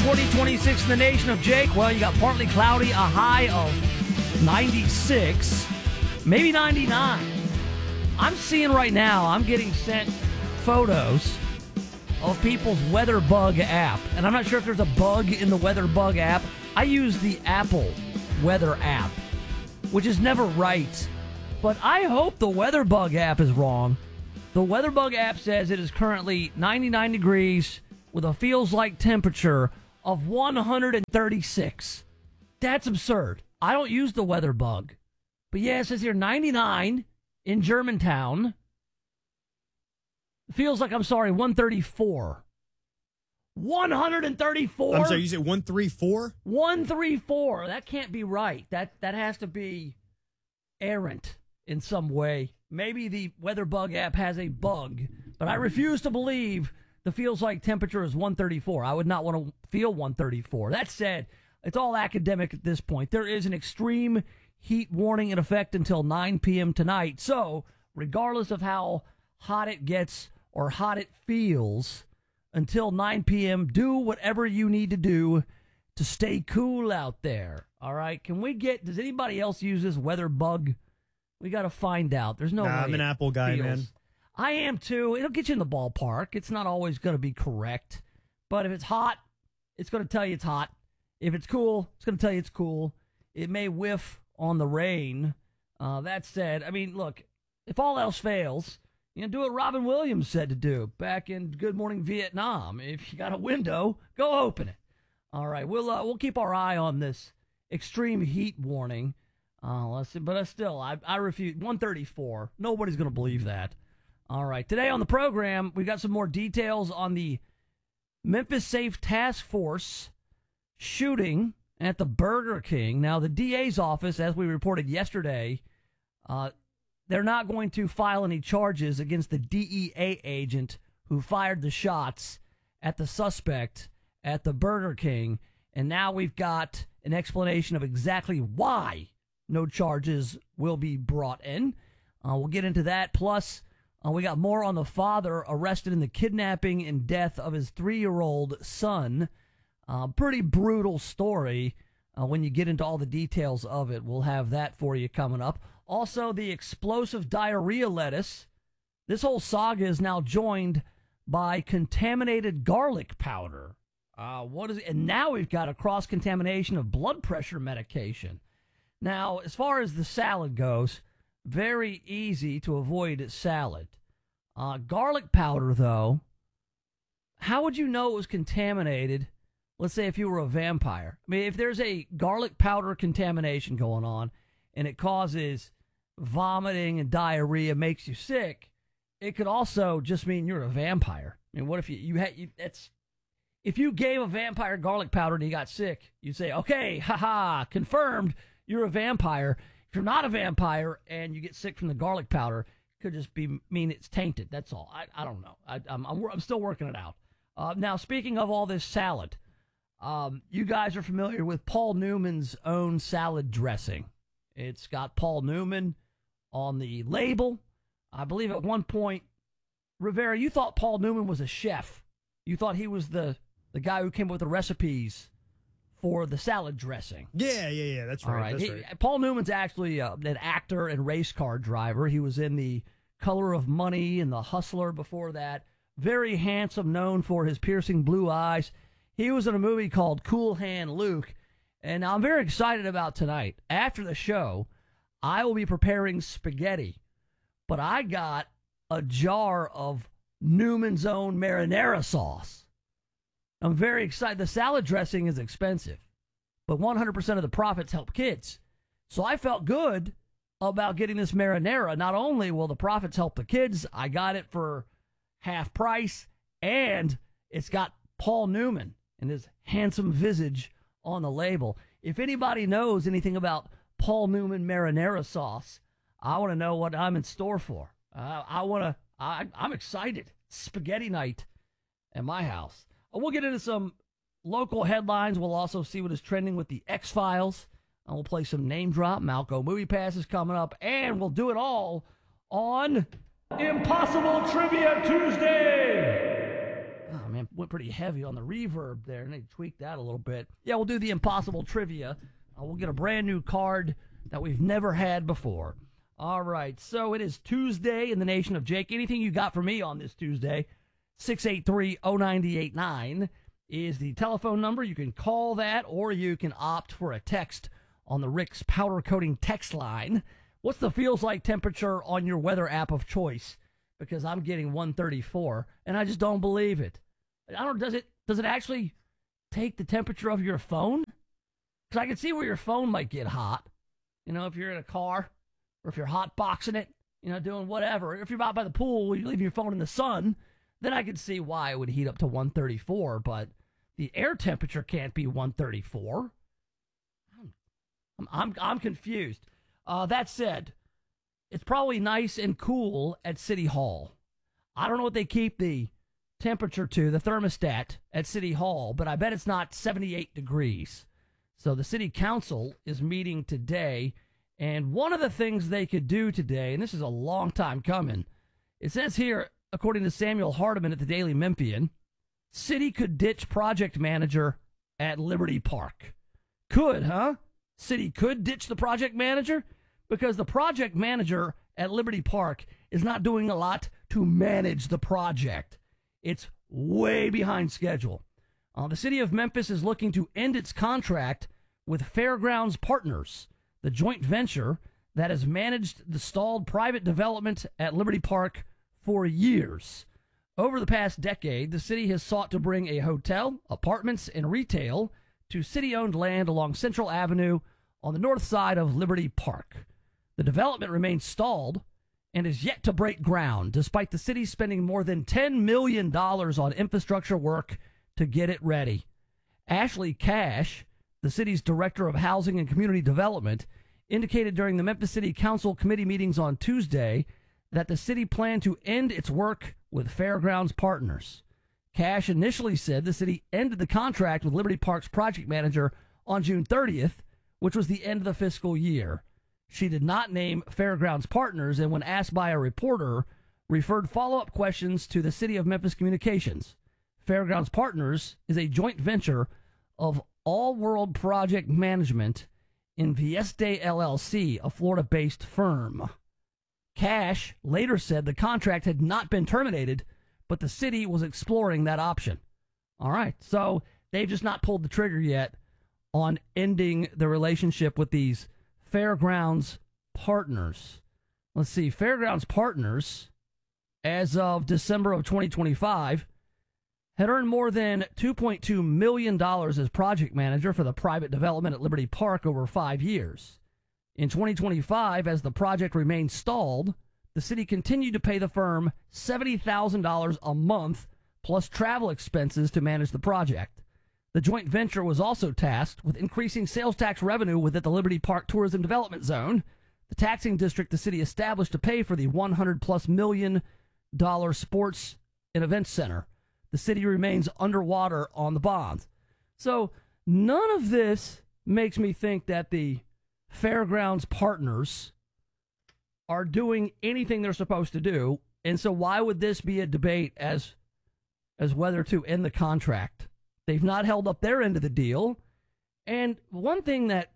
26 in the nation of Jake. Well, you got partly cloudy, a high of 96, maybe 99. I'm seeing right now, I'm getting sent photos of people's WeatherBug app. And I'm not sure if there's a bug in the WeatherBug app. I use the Apple Weather app, which is never right. But I hope the WeatherBug app is wrong. The WeatherBug app says it is currently 99 degrees with a feels like temperature of 136. That's absurd. I don't use the WeatherBug. But yeah, it says here 99 in Germantown. Feels like, 134. 134? I'm sorry, you said 134? 134. That can't be right. That has to be errant in some way. Maybe the WeatherBug app has a bug, but I refuse to believe the feels like temperature is 134. I would not want to feel 134. That said, it's all academic at this point. There is an extreme heat warning in effect until 9 p.m. tonight. So, regardless of how hot it gets or hot it feels, until 9 p.m., do whatever you need to do to stay cool out there. All right? Does anybody else use this WeatherBug? We got to find out. There's no way. I'm an Apple guy, man. I am too. It'll get you in the ballpark. It's not always going to be correct. But if it's hot, it's going to tell you it's hot. If it's cool, it's going to tell you it's cool. It may whiff on the rain. That said, look, if all else fails, do what Robin Williams said to do back in Good Morning Vietnam. If you got a window, go open it. All right, we'll keep our eye on this extreme heat warning. Let's see, but I refuse. 134. Nobody's going to believe that. All right, today on the program, we got some more details on the Memphis Safe Task Force shooting at the Burger King. Now, the DA's office, as we reported yesterday, they're not going to file any charges against the DEA agent who fired the shots at the suspect at the Burger King. And now we've got an explanation of exactly why no charges will be brought in. We'll get into that. Plus, we got more on the father arrested in the kidnapping and death of his 3-year-old son. Pretty brutal story. When you get into all the details of it, we'll have that for you coming up. Also, the explosive diarrhea lettuce. This whole saga is now joined by contaminated garlic powder. What is it? And now we've got a cross-contamination of blood pressure medication. Now, as far as the salad goes, very easy to avoid salad. Garlic powder, though, how would you know it was contaminated? Let's say if you were a vampire. If there's a garlic powder contamination going on and it causes vomiting and diarrhea, makes you sick, it could also just mean you're a vampire. What if if you gave a vampire garlic powder and he got sick, you'd say, okay, haha, confirmed, you're a vampire. If you're not a vampire and you get sick from the garlic powder, it could just mean it's tainted. That's all. I don't know. I'm still working it out. Now, speaking of all this salad, you guys are familiar with Paul Newman's own salad dressing. It's got Paul Newman on the label. I believe at one point, Rivera, you thought Paul Newman was a chef. You thought he was the guy who came up with the recipes for the salad dressing. Yeah, that's right. All right. That's right. Paul Newman's actually an actor and race car driver. He was in The Color of Money and The Hustler before that. Very handsome, known for his piercing blue eyes. He was in a movie called Cool Hand Luke. And I'm very excited about tonight. After the show, I will be preparing spaghetti. But I got a jar of Newman's own marinara sauce. I'm very excited. The salad dressing is expensive, but 100% of the profits help kids. So I felt good about getting this marinara. Not only will the profits help the kids, I got it for half price, and it's got Paul Newman and his handsome visage on the label. If anybody knows anything about Paul Newman marinara sauce, I want to know what I'm in store for. I'm excited. Spaghetti night at my house. We'll get into some local headlines. We'll also see what is trending with the X-Files. And we'll play some name drop. Malco Movie Pass is coming up. And we'll do it all on Impossible Trivia Tuesday. Oh, man. Man, went pretty heavy on the reverb there, and they tweaked that a little bit. Yeah, we'll do the impossible trivia. We'll get a brand new card that we've never had before. All right, so it is Tuesday in the Nation of Jake. Anything you got for me on this Tuesday? 683-0989 is the telephone number. You can call that, or you can opt for a text on the Rick's Powder Coating text line. What's the feels like temperature on your weather app of choice? Because I'm getting 134, and I just don't believe it. I don't. Does it actually take the temperature of your phone? Because I can see where your phone might get hot. You know, if you're in a car, or if you're hot boxing it, you know, doing whatever. If you're out by the pool, you leave your phone in the sun, then I could see why it would heat up to 134. But the air temperature can't be 134. I'm confused. That said, it's probably nice and cool at City Hall. I don't know what they keep the temperature to, the thermostat at City Hall, but I bet it's not 78 degrees. So the City Council is meeting today, and one of the things they could do today, and this is a long time coming, it says here, according to Samuel Hardiman at the Daily Memphian, City could ditch project manager at Liberty Park. Could, huh? City could ditch the project manager? Because the project manager at Liberty Park is not doing a lot to manage the project. It's way behind schedule. The city of Memphis is looking to end its contract with Fairgrounds Partners, the joint venture that has managed the stalled private development at Liberty Park for years. Over the past decade, the city has sought to bring a hotel, apartments, and retail to city-owned land along Central Avenue on the north side of Liberty Park. The development remains stalled and is yet to break ground, despite the city spending more than $10 million on infrastructure work to get it ready. Ashley Cash, the city's director of housing and community development, indicated during the Memphis City Council committee meetings on Tuesday that the city planned to end its work with Fairgrounds Partners. Cash initially said the city ended the contract with Liberty Park's project manager on June 30th, which was the end of the fiscal year. She did not name Fairgrounds Partners, and when asked by a reporter, referred follow-up questions to the City of Memphis Communications. Fairgrounds Partners is a joint venture of All World Project Management in Vieste LLC, a Florida-based firm. Cash later said the contract had not been terminated, but the city was exploring that option. All right, so they've just not pulled the trigger yet on ending the relationship with these Fairgrounds Partners. Let's see, Fairgrounds Partners, as of December of 2025, had earned more than $2.2 million as project manager for the private development at Liberty Park over 5 years. In 2025, as the project remained stalled, the city continued to pay the firm $70,000 a month plus travel expenses to manage the project. The joint venture was also tasked with increasing sales tax revenue within the Liberty Park Tourism Development Zone, the taxing district the city established to pay for the $100+ million sports and events center. The city remains underwater on the bonds. So none of this makes me think that the Fairgrounds Partners are doing anything they're supposed to do. And so why would this be a debate as whether to end the contract? They've not held up their end of the deal. And one thing that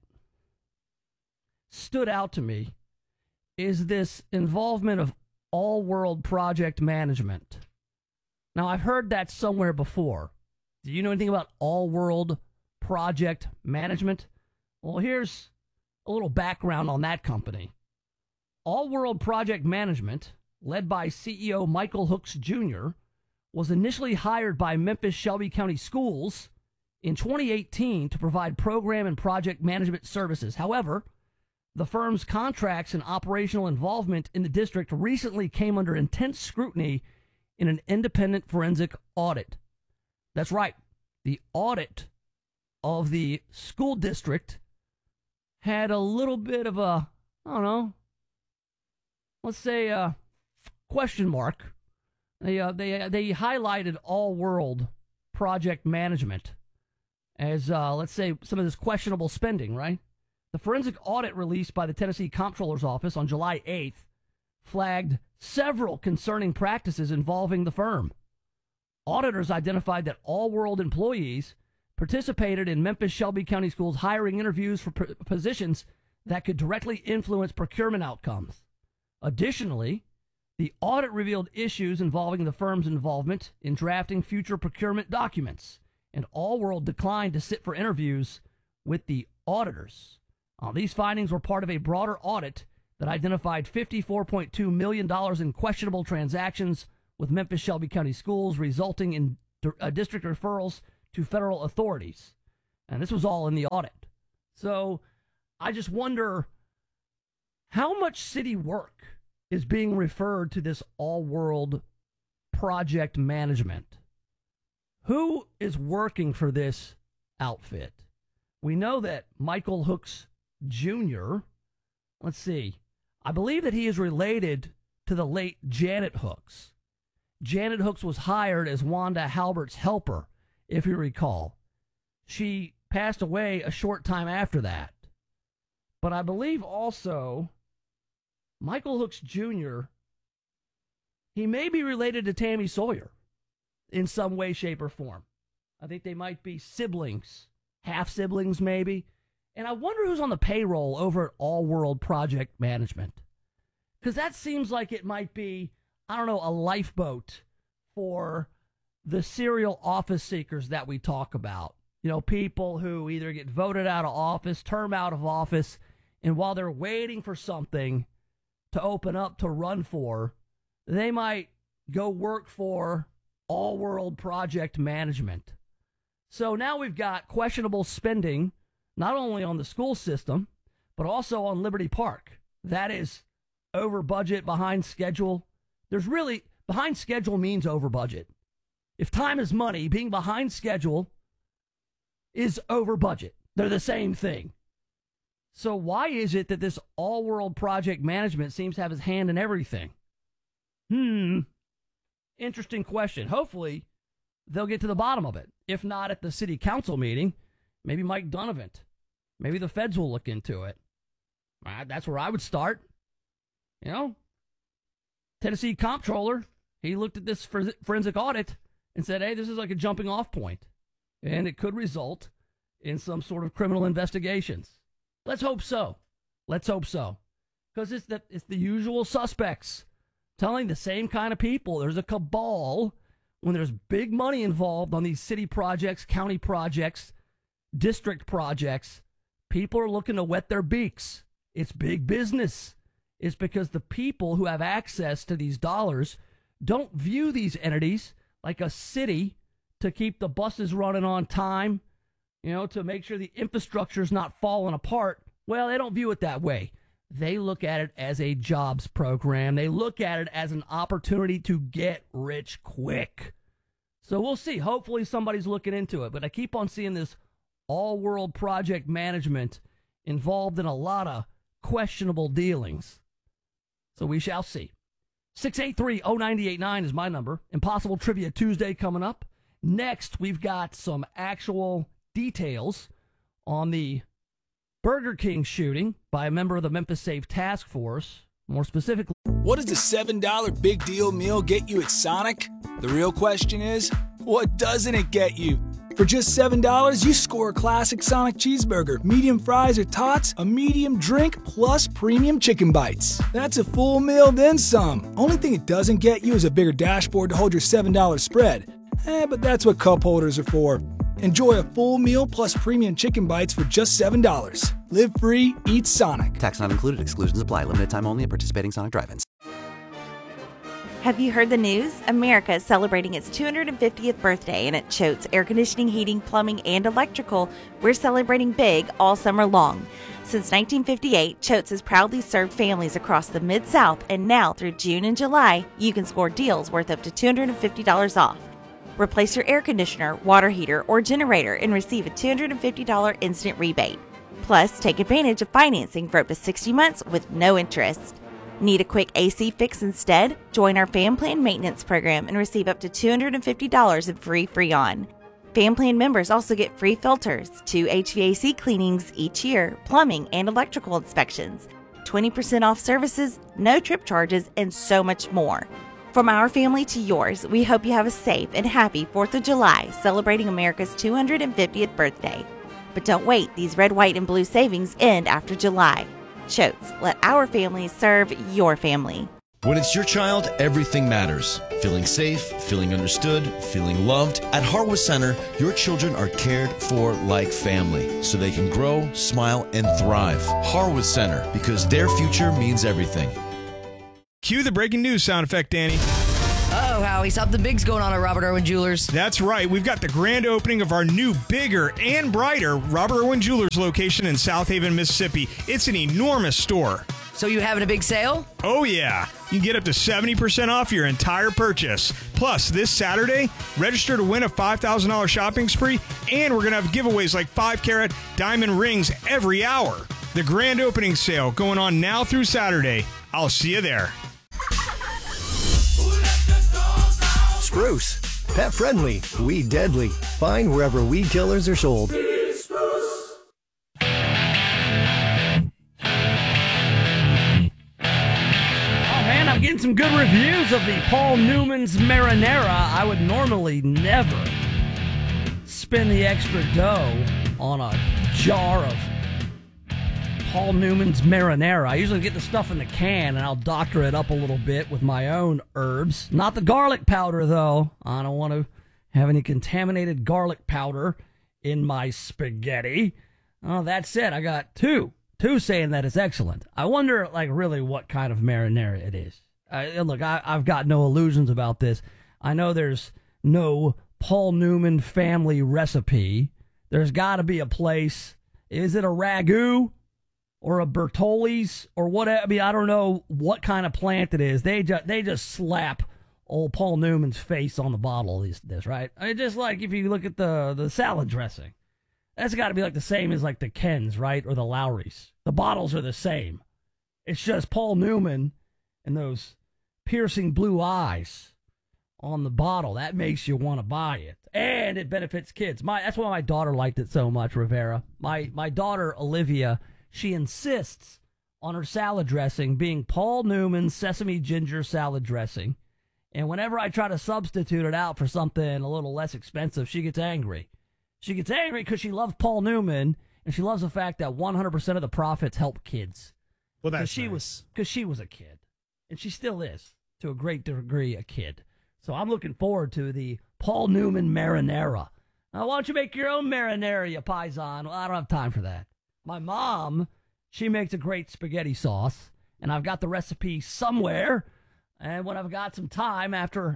stood out to me is this involvement of All World Project Management. Now, I've heard that somewhere before. Do you know anything about All World Project Management? Well, here's a little background on that company. All World Project Management, led by CEO Michael Hooks Jr., was initially hired by Memphis Shelby County Schools in 2018 to provide program and project management services. However, the firm's contracts and operational involvement in the district recently came under intense scrutiny in an independent forensic audit. That's right. The audit of the school district had a little bit of a, I don't know, let's say a question mark. They highlighted All World Project Management as, let's say, some of this questionable spending, right? The forensic audit released by the Tennessee Comptroller's Office on July 8th flagged several concerning practices involving the firm. Auditors identified that All World employees participated in Memphis Shelby County Schools hiring interviews for positions that could directly influence procurement outcomes. Additionally, the audit revealed issues involving the firm's involvement in drafting future procurement documents, and All World declined to sit for interviews with the auditors. These findings were part of a broader audit that identified $54.2 million in questionable transactions with Memphis Shelby County Schools, resulting in district referrals to federal authorities. And this was all in the audit. So I just wonder how much city work is being referred to this All World project management. Who is working for this outfit? We know that Michael Hooks Jr., let's see, I believe that he is related to the late Janet Hooks. Janet Hooks was hired as Wanda Halbert's helper, if you recall. She passed away a short time after that. But I believe also Michael Hooks Jr., he may be related to Tammy Sawyer in some way, shape, or form. I think they might be siblings, half-siblings maybe. And I wonder who's on the payroll over at All World Project Management. Because that seems like it might be, I don't know, a lifeboat for the serial office seekers that we talk about. You know, people who either get voted out of office, term out of office, and while they're waiting for something to open up to run for, they might go work for All World Project Management. So now we've got questionable spending, not only on the school system, but also on Liberty Park. That is over budget, behind schedule. There's really, behind schedule means over budget. If time is money, being behind schedule is over budget. They're the same thing. So why is it that this All World Project Management seems to have his hand in everything? Interesting question. Hopefully, they'll get to the bottom of it. If not at the city council meeting, maybe Mike Donovan. Maybe the feds will look into it. That's where I would start. You know, Tennessee comptroller, he looked at this forensic audit and said, hey, this is like a jumping off point. And it could result in some sort of criminal investigations. Let's hope so. Let's hope so. Because it's the usual suspects telling the same kind of people. There's a cabal when there's big money involved on these city projects, county projects, district projects. People are looking to wet their beaks. It's big business. It's because the people who have access to these dollars don't view these entities like a city to keep the buses running on time, you know, to make sure the infrastructure's not falling apart. Well, they don't view it that way. They look at it as a jobs program. They look at it as an opportunity to get rich quick. So we'll see. Hopefully somebody's looking into it. But I keep on seeing this All World Project Management involved in a lot of questionable dealings. So we shall see. 683-0989 is my number. Impossible Trivia Tuesday coming up. Next, we've got some actual details on the Burger King shooting by a member of the Memphis Safe Task Force. More specifically, what does the $7 Big Deal Meal get you at Sonic? The real question is, what doesn't it get you? For just $7, you score a classic Sonic cheeseburger, medium fries or tots, a medium drink, plus premium chicken bites. That's a full meal, then some. Only thing it doesn't get you is a bigger dashboard to hold your $7 spread. But that's what cup holders are for. Enjoy a full meal plus premium chicken bites for just $7. Live free, eat Sonic. Tax not included. Exclusions apply. Limited time only at participating Sonic drive-ins. Have you heard the news? America is celebrating its 250th birthday, and at Choate's Air Conditioning, Heating, Plumbing, and Electrical, we're celebrating big all summer long. Since 1958, Choate's has proudly served families across the Mid-South, and now through June and July, you can score deals worth up to $250 off. Replace your air conditioner, water heater, or generator and receive a $250 instant rebate. Plus, take advantage of financing for up to 60 months with no interest. Need a quick AC fix instead? Join our Fan Plan Maintenance Program and receive up to $250 in free Freon. Fan Plan members also get free filters, 2 HVAC cleanings each year, plumbing and electrical inspections, 20% off services, no trip charges, and so much more. From our family to yours, we hope you have a safe and happy 4th of July celebrating America's 250th birthday. But don't wait, these red, white, and blue savings end after July. Choates, let our family serve your family. When it's your child, everything matters. Feeling safe, feeling understood, feeling loved. At Harwood Center, your children are cared for like family, so they can grow, smile, and thrive. Harwood Center, because their future means everything. Cue the breaking news sound effect, Danny. Oh, Howie, something big's going on at Robert Irwin Jewelers. That's right. We've got the grand opening of our new, bigger, and brighter Robert Irwin Jewelers location in South Haven, Mississippi. It's an enormous store. So you having a big sale? Oh, yeah. You can get up to 70% off your entire purchase. Plus, this Saturday, register to win a $5,000 shopping spree, and we're going to have giveaways like 5-carat diamond rings every hour. The grand opening sale going on now through Saturday. I'll see you there. Spruce. Pet friendly, weed deadly. Find wherever weed killers are sold. I'm getting some good reviews of the Paul Newman's Marinara. I would normally never spend the extra dough on a jar of Paul Newman's Marinara. I usually get the stuff in the can, and I'll doctor it up a little bit with my own herbs. Not the garlic powder, though. I don't want to have any contaminated garlic powder in my spaghetti. That said, I got two saying that it's excellent. I wonder, really what kind of marinara it is. Look, I've got no illusions about this. I know there's no Paul Newman family recipe. There's got to be a place. Is it a ragu or a Bertolli's or what? I mean, I don't know what kind of plant it is. They just slap old Paul Newman's face on the bottle of this, right? I mean, just like if you look at the salad dressing. That's got to be the same as the Kens, right? Or the Lowry's. The bottles are the same. It's just Paul Newman and those piercing blue eyes on the bottle. That makes you want to buy it. And it benefits kids. That's why my daughter liked it so much, Rivera. My daughter, Olivia, she insists on her salad dressing being Paul Newman's sesame ginger salad dressing. And whenever I try to substitute it out for something a little less expensive, she gets angry. She gets angry because she loves Paul Newman, and she loves the fact that 100% of the profits help kids. Well, that's because she was a kid, and she still is, to a great degree, a kid. So I'm looking forward to the Paul Newman marinara. Now, why don't you make your own marinara, you paisan? Well, I don't have time for that. My mom, she makes a great spaghetti sauce, and I've got the recipe somewhere. And when I've got some time after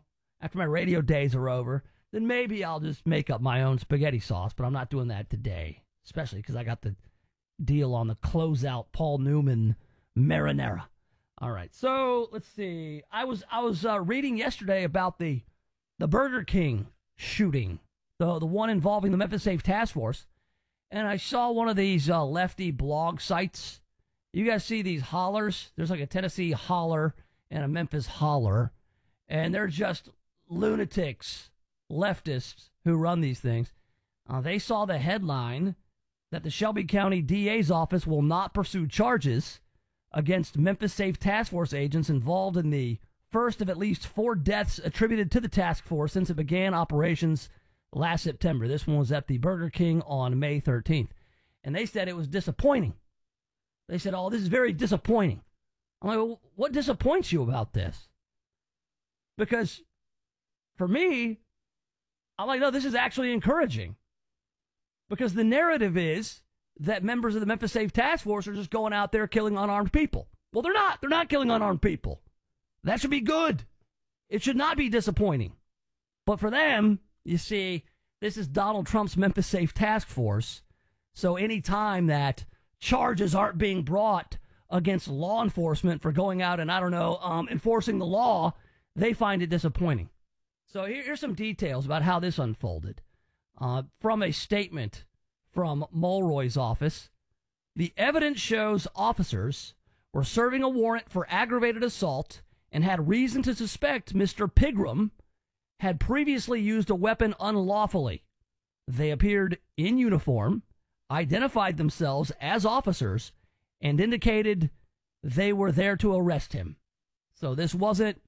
my radio days are over, then maybe I'll just make up my own spaghetti sauce, but I'm not doing that today, especially because I got the deal on the closeout Paul Newman marinara. All right, so let's see. I was reading yesterday about the Burger King shooting, the one involving the Memphis Safe Task Force, and I saw one of these lefty blog sites. You guys see these hollers? There's a Tennessee holler and a Memphis holler, and they're just lunatics, leftists who run these things. They saw the headline that the Shelby County DA's office will not pursue charges against Memphis Safe Task Force agents involved in the first of at least 4 deaths attributed to the task force since it began operations last September. This one was at the Burger King on May 13th. And they said it was disappointing. They said, this is very disappointing. I'm like, well, what disappoints you about this? Because for me, I'm like, no, this is actually encouraging. Because the narrative is that members of the Memphis Safe Task Force are just going out there killing unarmed people. Well, they're not. They're not killing unarmed people. That should be good. It should not be disappointing. But for them, you see, this is Donald Trump's Memphis Safe Task Force. So any time that charges aren't being brought against law enforcement for going out and, enforcing the law, they find it disappointing. So here's some details about how this unfolded. From a statement from Mulroy's office, the evidence shows officers were serving a warrant for aggravated assault and had reason to suspect Mr. Pigram had previously used a weapon unlawfully. They appeared in uniform, identified themselves as officers, and indicated they were there to arrest him. So this wasn't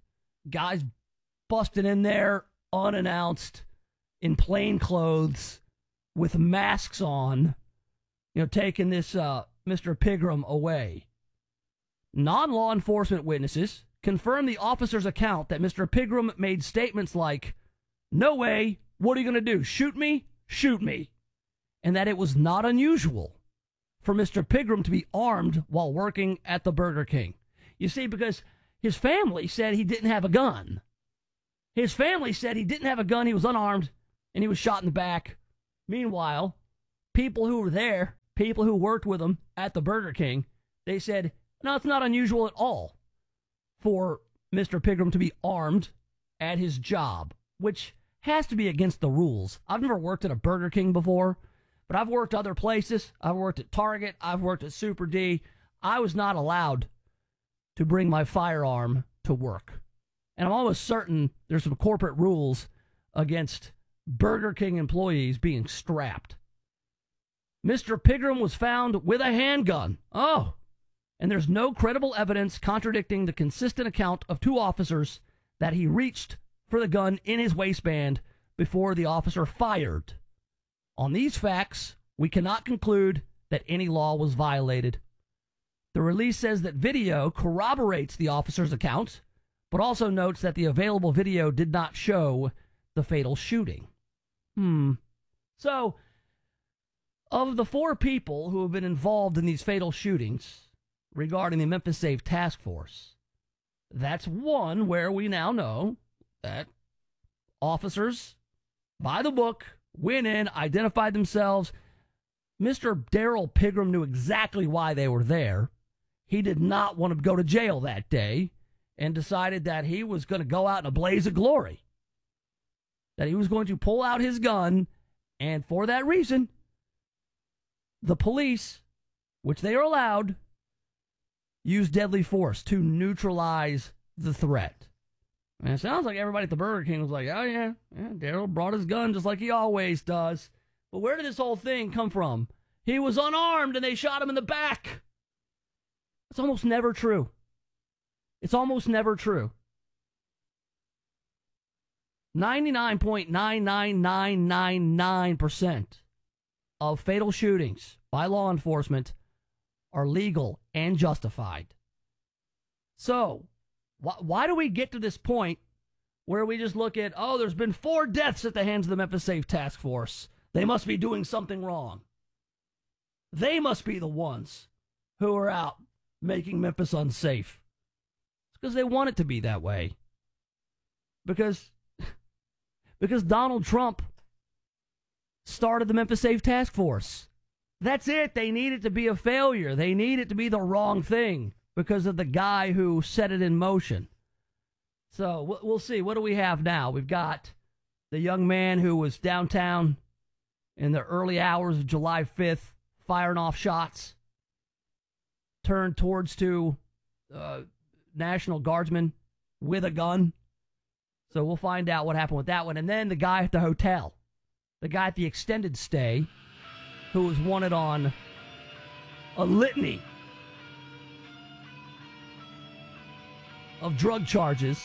Guys busting in there unannounced in plain clothes with masks on, taking this Mr. Pigram away. Non-law enforcement witnesses confirmed the officer's account that Mr. Pigram made statements like, "No way, what are you going to do, shoot me? Shoot me." And that it was not unusual for Mr. Pigram to be armed while working at the Burger King. You see, because his family said he didn't have a gun. His family said he didn't have a gun, he was unarmed, and he was shot in the back. Meanwhile, people who were there, people who worked with him at the Burger King, they said, no, it's not unusual at all for Mr. Pigram to be armed at his job, which has to be against the rules. I've never worked at a Burger King before, but I've worked other places. I've worked at Target. I've worked at Super D. I was not allowed to bring my firearm to work. And I'm almost certain there's some corporate rules against Burger King employees being strapped. Mr. Pigram was found with a handgun. Oh, and there's no credible evidence contradicting the consistent account of two officers that he reached for the gun in his waistband before the officer fired. On these facts, we cannot conclude that any law was violated. The release says that video corroborates the officer's account, but also notes that the available video did not show the fatal shooting. So, of the 4 people who have been involved in these fatal shootings regarding the Memphis Safe Task Force, that's one where we now know that officers, by the book, went in, identified themselves. Mr. Daryl Pigram knew exactly why they were there. He did not want to go to jail that day and decided that he was going to go out in a blaze of glory, that he was going to pull out his gun, and for that reason, the police, which they are allowed, use deadly force to neutralize the threat. And it sounds like everybody at the Burger King was like, oh yeah, Daryl brought his gun just like he always does. But where did this whole thing come from? He was unarmed and they shot him in the back. It's almost never true. It's almost never true. 99.99999% of fatal shootings by law enforcement are legal and justified. So, why do we get to this point where we just look at, oh, there's been 4 deaths at the hands of the Memphis Safe Task Force. They must be doing something wrong. They must be the ones who are out making Memphis unsafe. It's because they want it to be that way. Because Donald Trump started the Memphis Safe Task Force. That's it. They need it to be a failure. They need it to be the wrong thing because of the guy who set it in motion. So we'll see. What do we have now? We've got the young man who was downtown in the early hours of July 5th, firing off shots, turned towards two National Guardsmen with a gun. So we'll find out what happened with that one. And then the guy at the hotel, the guy at the extended stay, who was wanted on a litany of drug charges,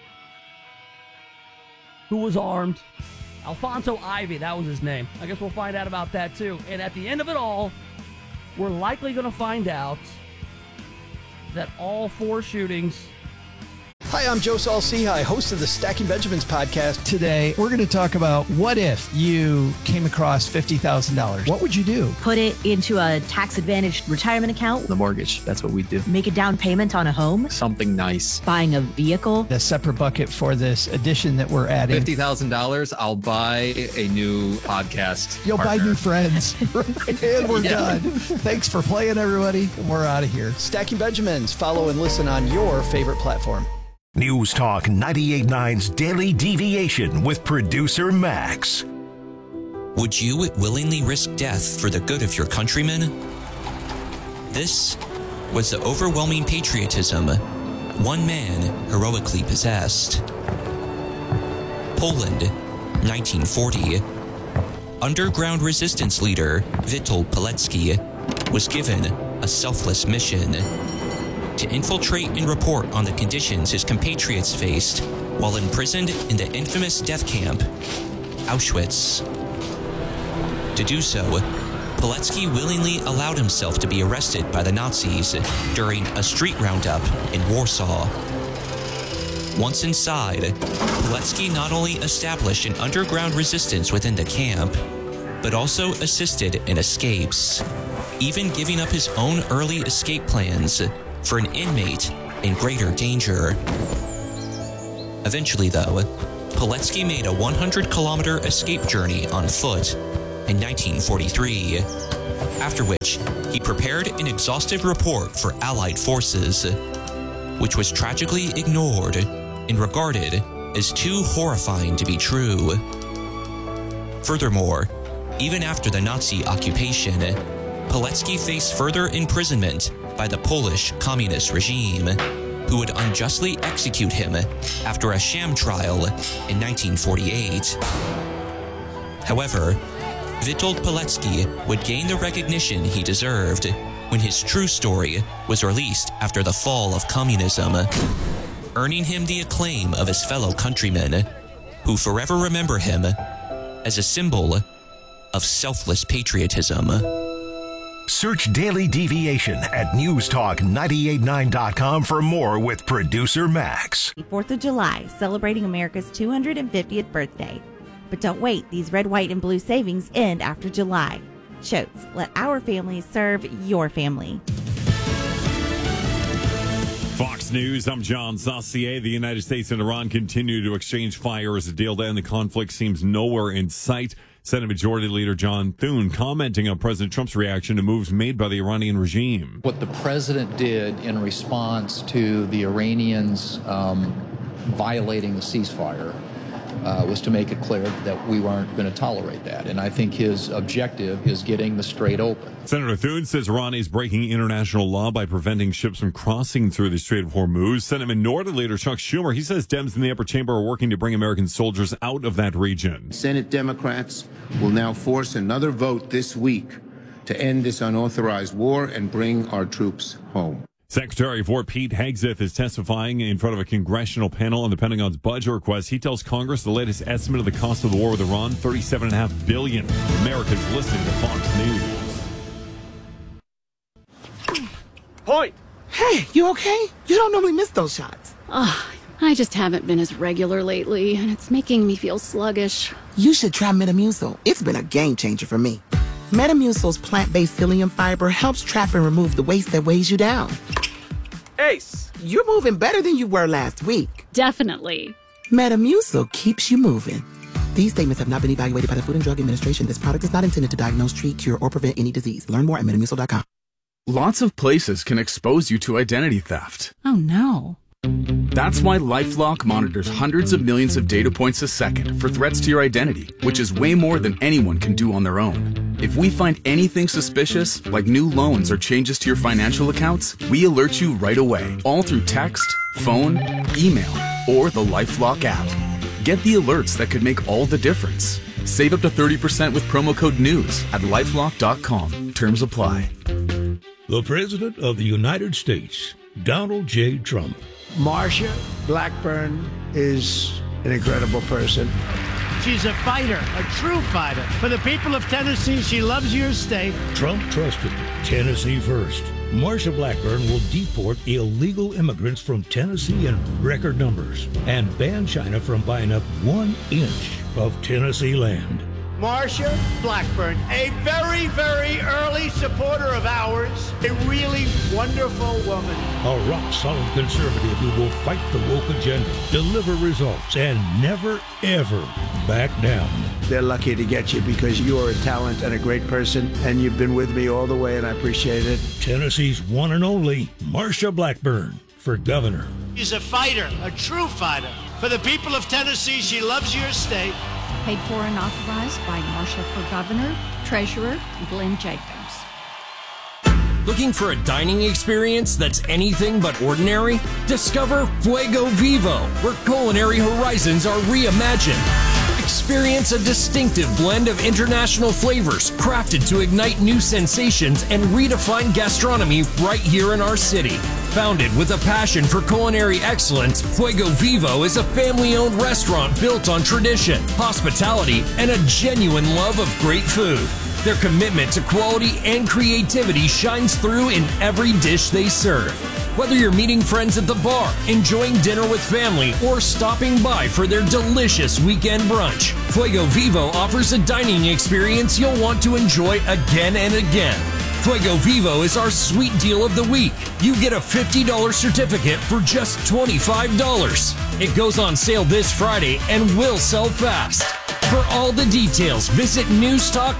who was armed. Alfonso Ivy, that was his name. I guess we'll find out about that too. And at the end of it all, we're likely going to find out that all 4 shootings... Hi, I'm Joe Saul-Sehy, host of the Stacking Benjamins podcast. Today, we're going to talk about what if you came across $50,000. What would you do? Put it into a tax-advantaged retirement account. The mortgage, that's what we do. Make a down payment on a home. Something nice. Buying a vehicle. A separate bucket for this addition that we're adding. $50,000, I'll buy a new podcast You'll partner. buy new friends. And we're done. Thanks for playing, everybody. We're out of here. Stacking Benjamins. Follow and listen on your favorite platform. News Talk 98.9's Daily Deviation with producer Max. Would you willingly risk death for the good of your countrymen? This was the overwhelming patriotism one man heroically possessed. Poland, 1940. Underground resistance leader Witold Pilecki was given a selfless mission: to infiltrate and report on the conditions his compatriots faced while imprisoned in the infamous death camp, Auschwitz. To do so, Pilecki willingly allowed himself to be arrested by the Nazis during a street roundup in Warsaw. Once inside, Pilecki not only established an underground resistance within the camp, but also assisted in escapes, even giving up his own early escape plans for an inmate in greater danger. Eventually, though, Pilecki made a 100-kilometer escape journey on foot in 1943, after which he prepared an exhaustive report for Allied forces, which was tragically ignored and regarded as too horrifying to be true. Furthermore, even after the Nazi occupation, Pilecki faced further imprisonment by the Polish communist regime, who would unjustly execute him after a sham trial in 1948. However, Witold Pilecki would gain the recognition he deserved when his true story was released after the fall of communism, earning him the acclaim of his fellow countrymen, who forever remember him as a symbol of selfless patriotism. Search Daily Deviation at newstalk989.com for more with producer Max. 4th of July, celebrating America's 250th birthday. But don't wait, these red, white, and blue savings end after July. Schultz, let our family serve your family. Fox News, I'm John Saucier. The United States and Iran continue to exchange fire as a deal to end the conflict seems nowhere in sight. Senate Majority Leader John Thune commenting on President Trump's reaction to moves made by the Iranian regime. What the president did in response to the Iranians violating the ceasefire was to make it clear that we weren't going to tolerate that. And I think his objective is getting the Strait open. Senator Thune says Iran is breaking international law by preventing ships from crossing through the Strait of Hormuz. Senate Minority Leader Chuck Schumer, he says Dems in the upper chamber are working to bring American soldiers out of that region. Senate Democrats will now force another vote this week to end this unauthorized war and bring our troops home. Secretary of War Pete Hegseth is testifying in front of a congressional panel on the Pentagon's budget request. He tells Congress the latest estimate of the cost of the war with Iran, $37.5 billion. America's listening to Fox News. Point! Hey, you okay? You don't normally miss those shots. I just haven't been as regular lately, and it's making me feel sluggish. You should try Metamucil. It's been a game changer for me. Metamucil's plant-based psyllium fiber helps trap and remove the waste that weighs you down. Ace, you're moving better than you were last week. Definitely. Metamucil keeps you moving. These statements have not been evaluated by the Food and Drug Administration. This product is not intended to diagnose, treat, cure, or prevent any disease. Learn more at Metamucil.com. Lots of places can expose you to identity theft. Oh, no. That's why LifeLock monitors hundreds of millions of data points a second for threats to your identity, which is way more than anyone can do on their own. If we find anything suspicious, like new loans or changes to your financial accounts, we alert you right away, all through text, phone, email, or the LifeLock app. Get the alerts that could make all the difference. Save up to 30% with promo code NEWS at LifeLock.com. Terms apply. The President of the United States, Donald J. Trump. Marsha Blackburn is an incredible person. She's a fighter, a true fighter. For the people of Tennessee, she loves your state. Trump trusted Tennessee first. Marsha Blackburn will deport illegal immigrants from Tennessee in record numbers and ban China from buying up 1 inch of Tennessee land. Marsha Blackburn, a very, very early supporter of ours, a really wonderful woman. A rock-solid conservative who will fight the woke agenda, deliver results, and never, ever back down. They're lucky to get you because you are a talent and a great person, and you've been with me all the way, and I appreciate it. Tennessee's one and only Marsha Blackburn for governor. She's a fighter, a true fighter. For the people of Tennessee, she loves your state. Paid for and authorized by Marsha for Governor, Treasurer Glenn Jacobs. Looking for a dining experience that's anything but ordinary? Discover Fuego Vivo, where culinary horizons are reimagined. Experience a distinctive blend of international flavors crafted to ignite new sensations and redefine gastronomy right here in our city. Founded with a passion for culinary excellence, Fuego Vivo is a family-owned restaurant built on tradition, hospitality, and a genuine love of great food. Their commitment to quality and creativity shines through in every dish they serve. Whether you're meeting friends at the bar, enjoying dinner with family, or stopping by for their delicious weekend brunch, Fuego Vivo offers a dining experience you'll want to enjoy again and again. Fuego Vivo is our sweet deal of the week. You get a $50 certificate for just $25. It goes on sale this Friday and will sell fast. For all the details, visit Newstalk